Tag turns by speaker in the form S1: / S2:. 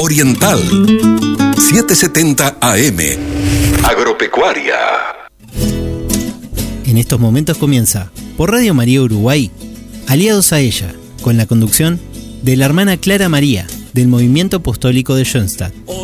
S1: Oriental 770 AM. Agropecuaria.
S2: En estos momentos comienza, por Radio María Uruguay, Aliados a ella, con la conducción de la hermana Clara María, del Movimiento Apostólico de Schoenstatt.